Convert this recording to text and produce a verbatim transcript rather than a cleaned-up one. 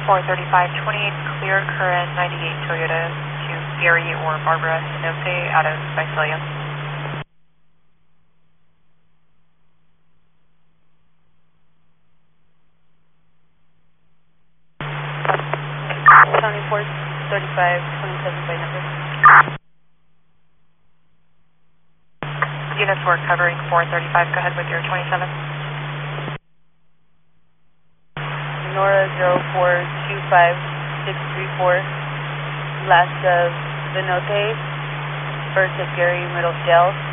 four thirty-five twenty-eight, clear current ninety-eight Toyota to Gary or Barbara Sinote out of Visalia. County four thirty-five twenty-seven by number. Units were covering four thirty-five, go ahead with your twenty-seven. Nora zero four two five six three four, last of Vinote, first of Gary, Middle Dale.